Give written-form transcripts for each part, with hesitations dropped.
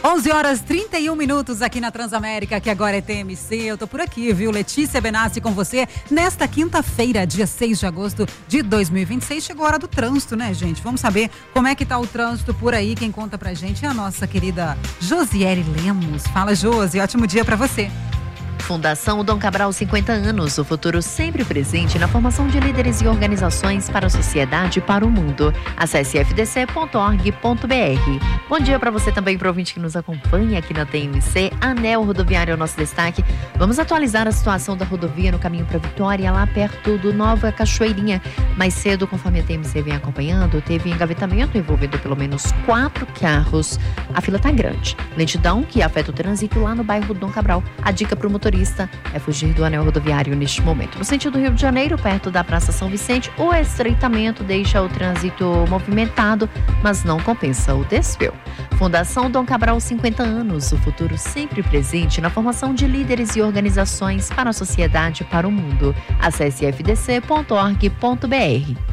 11h31 aqui na Transamérica, que agora é TMC. Eu tô por aqui, viu? Letícia Benassi com você nesta quinta-feira, dia 6 de agosto de 2026. Chegou a hora do trânsito, né, gente? Vamos saber como é que tá o trânsito por aí. Quem conta pra gente é a nossa querida Josiele Lemos. Fala, Josi, ótimo dia pra você. Fundação Dom Cabral 50 anos, o futuro sempre presente na formação de líderes e organizações para a sociedade e para o mundo. Acesse fdc.org.br. Bom dia para você também, para o ouvinte que nos acompanha aqui na TMC. Anel Rodoviário é o nosso destaque. Vamos atualizar a situação da rodovia no caminho para Vitória, lá perto do Nova Cachoeirinha. Mais cedo, conforme a TMC vem acompanhando, teve engavetamento envolvendo pelo menos 4 carros. A fila está grande. Lentidão que afeta o trânsito lá no bairro Dom Cabral. A dica para o motorista é fugir do anel rodoviário neste momento. No sentido Rio de Janeiro, perto da Praça São Vicente, o estreitamento deixa o trânsito movimentado, mas não compensa o desvio. Fundação Dom Cabral 50 anos, o futuro sempre presente na formação de líderes e organizações para a sociedade e para o mundo. Acesse fdc.org.br.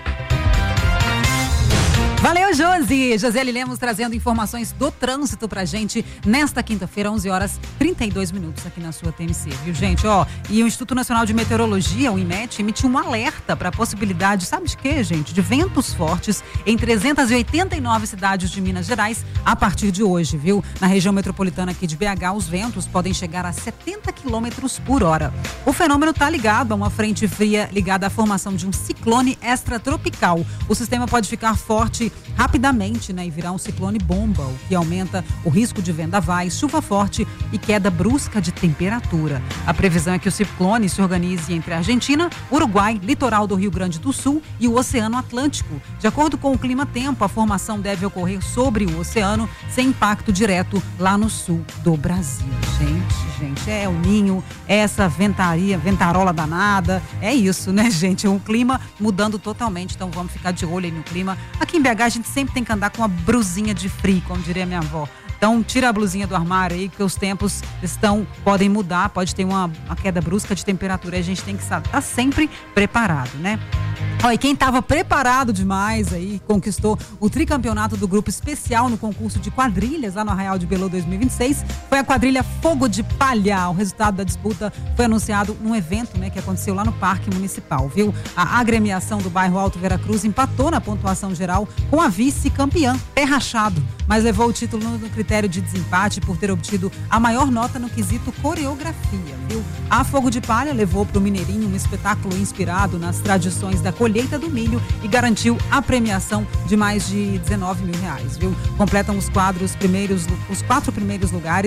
Valeu, Josi! Josiele Lemos trazendo informações do trânsito pra gente nesta quinta-feira, 11h32 aqui na sua TMC, viu, gente? E o Instituto Nacional de Meteorologia, o IMET, emitiu um alerta para a possibilidade, sabe de quê, gente? De ventos fortes em 389 cidades de Minas Gerais a partir de hoje, viu? Na região metropolitana aqui de BH, os ventos podem chegar a 70 quilômetros por hora. O fenômeno está ligado a uma frente fria ligada à formação de um ciclone extratropical. O sistema pode ficar forte rapidamente, né, e virar um ciclone bomba, o que aumenta o risco de vendavais, chuva forte e queda brusca de temperatura. A previsão é que o ciclone se organize entre a Argentina, Uruguai, litoral do Rio Grande do Sul e o Oceano Atlântico. De acordo com o clima-tempo, a formação deve ocorrer sobre o oceano, sem impacto direto lá no sul do Brasil. Gente, é o ninho, é essa ventarola danada, é isso, né, gente? O clima mudando totalmente, então vamos ficar de olho aí no clima. Aqui em BH a gente sempre tem que andar com uma brusinha de frio, como diria minha avó. Então tira a blusinha do armário aí, que os tempos podem mudar, pode ter uma queda brusca de temperatura. A gente tem que estar sempre preparado, né? E quem estava preparado demais aí, conquistou o tricampeonato do grupo especial no concurso de quadrilhas lá no Arraial de Belô 2026, foi a quadrilha Fogo de Palha. O resultado da disputa foi anunciado num evento, né, que aconteceu lá no Parque Municipal, viu? A agremiação do bairro Alto Veracruz empatou na pontuação geral com a vice-campeã, Pé Rachado, mas levou o título no critério de desempate por ter obtido a maior nota no quesito coreografia, viu? A Fogo de Palha levou para o Mineirinho um espetáculo inspirado nas tradições da colheita do milho e garantiu a premiação de mais de R$19 mil, viu? Completam os 4 primeiros lugares